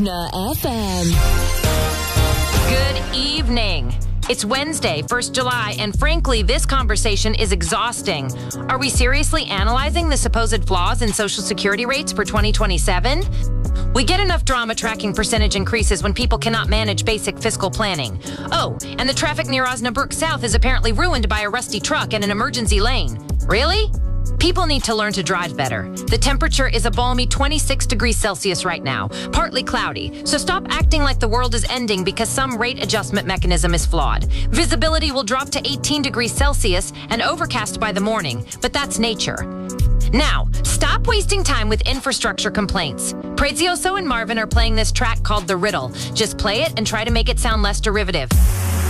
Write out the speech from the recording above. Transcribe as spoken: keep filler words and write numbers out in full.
Rizna F M. Good evening. It's Wednesday, first of July, and frankly, this conversation is exhausting. Are we seriously analyzing the supposed flaws in Social Security rates for twenty twenty-seven? We get enough drama tracking percentage increases when people cannot manage basic fiscal planning. Oh, and the traffic near Osnabrück South is apparently ruined by a rusty truck in an emergency lane. Really? People need to learn to drive better. The temperature is a balmy twenty-six degrees Celsius right now, partly cloudy, so stop acting like the world is ending because some rate adjustment mechanism is flawed. Visibility will drop to eighteen degrees Celsius and overcast by the morning, but that's nature. Now, stop wasting time with infrastructure complaints. Prezioso and Marvin are playing this track called The Riddle. Just play it and try to make it sound less derivative.